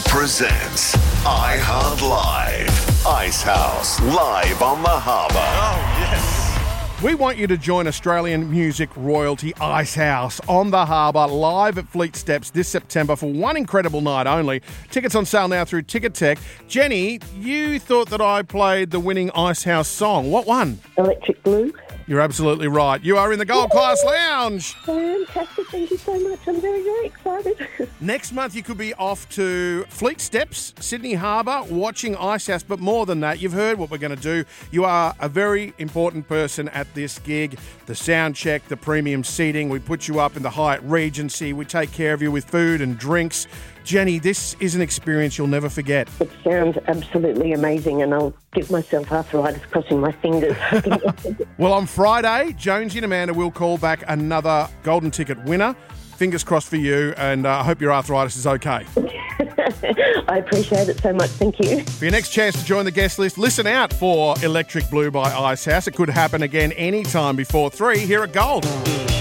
presents iHeart Live. Icehouse live on the harbour. Oh, yes. We want you to join Australian music royalty Icehouse on the harbour live at Fleet Steps this September for one incredible night only. Tickets on sale now through Ticket Tech. Jenny, you thought that I played the winning Icehouse song. What one? Electric Blue. You're absolutely right. You are in the Gold Class Lounge. Fantastic. Thank you so much. I'm very, very excited. Next month, you could be off to Fleet Steps, Sydney Harbour, watching Icehouse. But more than that, you've heard what we're going to do. You are a very important person at this gig. The sound check, the premium seating. We put you up in the Hyatt Regency. We take care of you with food and drinks. Jenny, this is an experience you'll never forget. It sounds absolutely amazing, and I'll give myself arthritis crossing my fingers. Well, on Friday, Jonesy and Amanda will call back another golden ticket winner. Fingers crossed for you, and I hope your arthritis is okay. I appreciate it so much. Thank you. For your next chance to join the guest list, listen out for Electric Blue by Icehouse. It could happen again any time before 3 here at Gold.